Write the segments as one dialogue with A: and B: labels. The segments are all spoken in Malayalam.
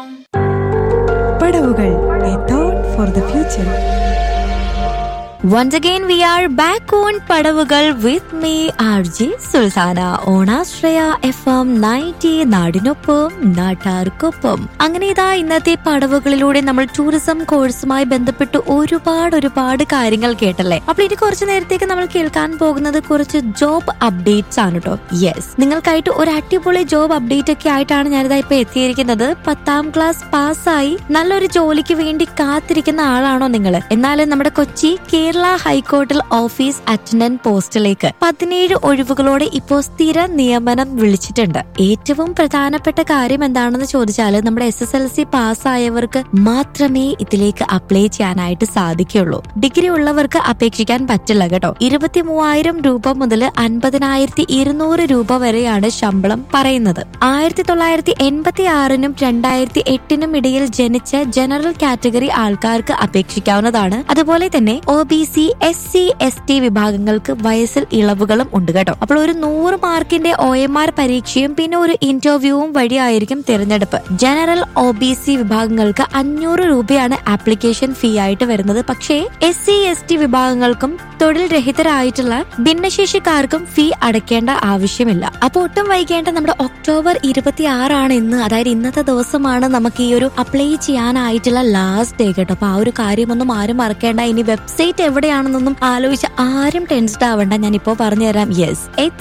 A: പടവുകൾ, a thought for the future.
B: Once again, we are back on പടവുകൾ with me, RJ Sultana, on Astraya FM 90 നാടിനൊപ്പം നാട്ടാർക്കൊപ്പം. അങ്ങനെ ഇതാ ഇന്നത്തെ പടവുകളിലൂടെ നമ്മൾ ടൂറിസം കോഴ്സുമായി ബന്ധപ്പെട്ട് ഒരുപാട് കാര്യങ്ങൾ കേട്ടല്ലേ. അപ്പോൾ ഇനി കുറച്ചു നേരത്തേക്ക് നമ്മൾ കേൾക്കാൻ പോകുന്നത് കുറച്ച് ജോബ് അപ്ഡേറ്റ്സ് ആണ് കേട്ടോ. യെസ്, നിങ്ങൾക്കായിട്ട് ഒരു അടിപൊളി ജോബ് അപ്ഡേറ്റ് ഒക്കെ ആയിട്ടാണ് ഞാനിതാ ഇപ്പൊ എത്തിയിരിക്കുന്നത്. 10ാം ക്ലാസ് പാസ്സായി നല്ലൊരു ജോലിക്ക് വേണ്ടി കാത്തിരിക്കുന്ന ആളാണോ നിങ്ങൾ? എന്നാലും നമ്മുടെ കൊച്ചി കേരള ഹൈക്കോർട്ടിൽ ഓഫീസ് അറ്റൻഡന്റ് പോസ്റ്റിലേക്ക് 17 ഒഴിവുകളോടെ ഇപ്പോൾ സ്ഥിര നിയമനം വിളിച്ചിട്ടുണ്ട്. ഏറ്റവും പ്രധാനപ്പെട്ട കാര്യം എന്താണെന്ന് ചോദിച്ചാൽ നമ്മുടെ SSLC പാസ്സായവർക്ക് മാത്രമേ ഇതിലേക്ക് അപ്ലൈ ചെയ്യാനായിട്ട് സാധിക്കുള്ളൂ. ഡിഗ്രി ഉള്ളവർക്ക് അപേക്ഷിക്കാൻ പറ്റില്ല കേട്ടോ. 23,000 രൂപ മുതൽ 50,200 രൂപ വരെയാണ് ശമ്പളം പറയുന്നത്. 1986നും 2008നും ഇടയിൽ ജനിച്ച ജനറൽ കാറ്റഗറി ആൾക്കാർക്ക് അപേക്ഷിക്കാവുന്നതാണ്. അതുപോലെ തന്നെ OBC, SC, ST വിഭാഗങ്ങൾക്ക് വയസ്സിൽ ഇളവുകളും ഉണ്ട് കേട്ടോ. അപ്പോൾ ഒരു 100 മാർക്കിന്റെ OMR പരീക്ഷയും പിന്നെ ഒരു ഇന്റർവ്യൂവും വഴിയായിരിക്കും തിരഞ്ഞെടുപ്പ്. ജനറൽ OBC വിഭാഗങ്ങൾക്ക് 500 രൂപയാണ് ആപ്ലിക്കേഷൻ ഫീ ആയിട്ട് വരുന്നത്. പക്ഷേ SC, ST വിഭാഗങ്ങൾക്കും തൊഴിൽ രഹിതരായിട്ടുള്ള ഭിന്നശേഷിക്കാർക്കും ഫീ അടയ്ക്കേണ്ട ആവശ്യമില്ല. അപ്പോൾ ഒട്ടും വൈകേണ്ട നമ്മുടെ ഒക്ടോബർ 26 ഇന്ന്, അതായത് ഇന്നത്തെ ദിവസമാണ് നമുക്ക് ഈ ഒരു അപ്ലൈ ചെയ്യാനായിട്ടുള്ള ലാസ്റ്റ് ഡേ കേട്ടോ. അപ്പൊ ആ ഒരു കാര്യമൊന്നും ആരും മറക്കേണ്ട. ഇനി വെബ്സൈറ്റ് എവിടെയാണെന്നൊന്നും ആലോചിച്ച് ആരും ടെൻസ്ഡ് ആവണ്ട, ഞാൻ ഇപ്പോ പറഞ്ഞുതരാം. യെസ്,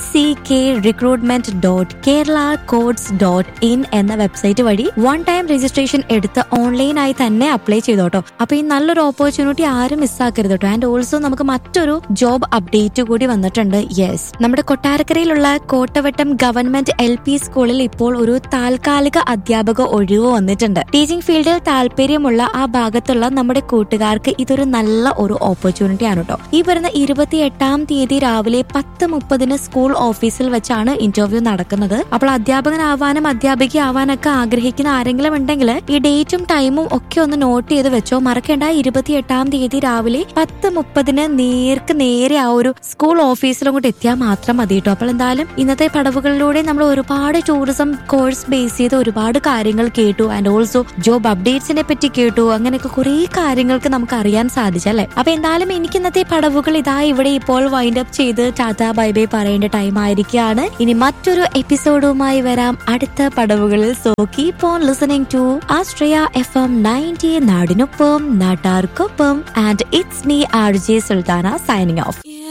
B: hckrecruitment.keralacodes.in എന്ന വെബ്സൈറ്റ് വഴി 1 ടൈം രജിസ്ട്രേഷൻ എടുത്ത് ഓൺലൈനായി തന്നെ അപ്ലൈ ചെയ്തോട്ടോ. അപ്പൊ ഈ നല്ലൊരു ഓപ്പർച്യൂണിറ്റി ആരും മിസ്സാക്കരുത് കേട്ടോ. ആൻഡ് ഓൾസോ നമുക്ക് മറ്റൊരു ജോബ് അപ്ഡേറ്റ് കൂടി വന്നിട്ടുണ്ട്. യെസ്, നമ്മുടെ കൊട്ടാരക്കരയിലുള്ള കോട്ടവട്ടം ഗവൺമെന്റ് LP സ്കൂളിൽ ഇപ്പോൾ ഒരു താൽക്കാലിക അധ്യാപക ഒഴിവ് വന്നിട്ടുണ്ട്. ടീച്ചിങ് ഫീൽഡിൽ താല്പര്യമുള്ള ആ ഭാഗത്തുള്ള നമ്മുടെ കൂട്ടുകാർക്ക് ഇതൊരു നല്ല ഒരു ഓപ്പർച്യൂണിറ്റി ആണ് കേട്ടോ. ഈ വരുന്ന 28ാം തീയതി രാവിലെ 10:30 സ്കൂൾ ഓഫീസിൽ വെച്ചാണ് ഇന്റർവ്യൂ നടക്കുന്നത്. അപ്പോൾ അധ്യാപകനാവാനും അധ്യാപികയാവാനൊക്കെ ആഗ്രഹിക്കുന്ന ആരെങ്കിലും ഉണ്ടെങ്കിൽ ഈ ഡേറ്റും ടൈമും ഒക്കെ ഒന്ന് നോട്ട് ചെയ്ത് വെച്ചോ. മറക്കേണ്ട, 28ാം തീയതി രാവിലെ 10:30 നേരെ ആ ഒരു സ്കൂൾ ഓഫീസിലും കൂടെ എത്തിയാൽ മാത്രം മതി കേട്ടോ. അപ്പോൾ എന്തായാലും ഇന്നത്തെ പടവുകളിലൂടെ നമ്മൾ ഒരുപാട് ടൂറിസം കോഴ്സ് ബേസ് ചെയ്ത് ഒരുപാട് കാര്യങ്ങൾ കേട്ടു. ആൻഡ് ഓൾസോ ജോബ് അപ്ഡേറ്റ്സിനെ പറ്റി കേട്ടു. അങ്ങനെയൊക്കെ കുറെ കാര്യങ്ങൾക്ക് നമുക്ക് അറിയാൻ സാധിച്ചല്ലേ. അപ്പൊ എന്തായാലും എനിക്ക് ഇന്നത്തെ പടവുകൾ ഇതാ ഇവിടെ ഇപ്പോൾ വൈൻഡ് അപ്പ് ചെയ്ത് ടാറ്റാ ബൈ ബൈ പറയേണ്ട ടൈം ആയിരിക്കുകയാണ്. ഇനി മറ്റൊരു എപ്പിസോഡുമായി വരാം അടുത്ത പടവുകളിൽ. So keep on listening to Austria FM 90 നാടിനൊപ്പം നാട്ടാർക്കൊപ്പം. And it's me RJ Sultana signing off.